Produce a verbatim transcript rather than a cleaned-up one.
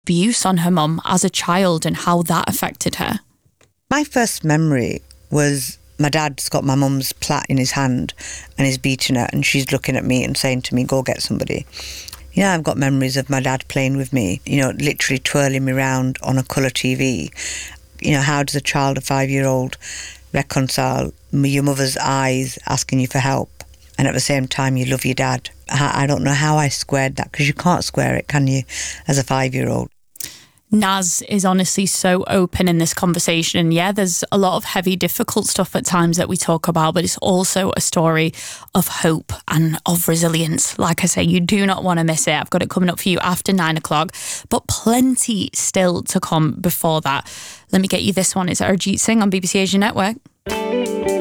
abuse on her mum as a child and how that affected her. My first memory was my dad's got my mum's plait in his hand and he's beating her, and she's looking at me and saying to me, go get somebody. You know, I've got memories of my dad playing with me, you know, literally twirling me round on a colour T V. You know, how does a child, a five-year-old, reconcile your mother's eyes asking you for help and at the same time you love your dad? I don't know how I squared that, because you can't square it, can you, as a five-year-old? Naz is honestly so open in this conversation. And yeah, there's a lot of heavy, difficult stuff at times that we talk about, but it's also a story of hope and of resilience. Like I say, you do not want to miss it. I've got it coming up for you after nine o'clock, but plenty still to come before that. Let me get you this one. It's Arijit Singh on B B C Asia Network.